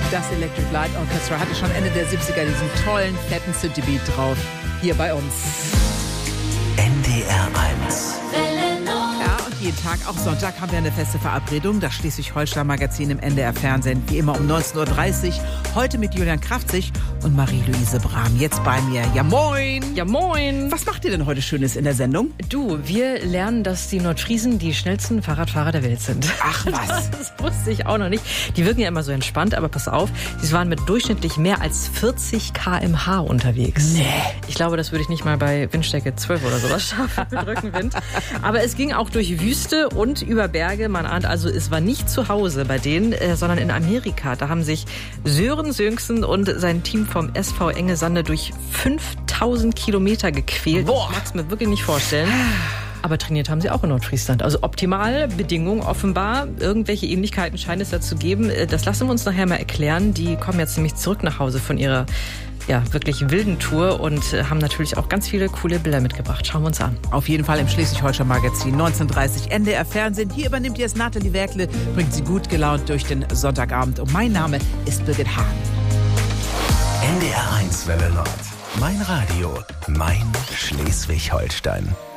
Das Electric Light Orchestra hatte schon Ende der 70er diesen tollen, fetten Synthie-Beat drauf. Hier bei uns. NDR 1. Ja, und jeden Tag, auch Sonntag, haben wir eine feste Verabredung. Das Schleswig-Holstein-Magazin im NDR-Fernsehen. Wie immer um 19.30 Uhr. Heute mit Julian Krafzig und Marie-Louise Brahm. Jetzt bei mir. Ja, moin. Ja, moin. Was macht ihr denn heute Schönes in der Sendung? Du, wir lernen, dass die Nordfriesen die schnellsten Fahrradfahrer der Welt sind. Ach was. Das wusste ich auch noch nicht. Die wirken ja immer so entspannt, aber pass auf, sie waren mit durchschnittlich mehr als 40 km/h unterwegs. Nee. Ich glaube, das würde ich nicht mal bei Windstärke 12 oder sowas schaffen mit Rückenwind. Aber es ging auch durch Wüste und über Berge. Man ahnt also, es war nicht zu Hause bei denen, sondern in Amerika. Da haben sich Sören Sönksen und sein Team vom SV Engesande durch 5000 Kilometer gequält. Boah. Ich mag es mir wirklich nicht vorstellen. Aber trainiert haben sie auch in Nordfriesland. Also optimale Bedingungen offenbar. Irgendwelche Ähnlichkeiten scheint es da zu geben. Das lassen wir uns nachher mal erklären. Die kommen jetzt nämlich zurück nach Hause von ihrer wirklich wilden Tour und haben natürlich auch ganz viele coole Bilder mitgebracht. Schauen wir uns an. Auf jeden Fall im Schleswig-Holstein-Magazin 19.30 NDR-Fernsehen. Hier übernimmt jetzt Nathalie Werkle, bringt sie gut gelaunt durch den Sonntagabend. Und mein Name ist Birgit Hahn. NDR 1 Welle Nord. Mein Radio, mein Schleswig-Holstein.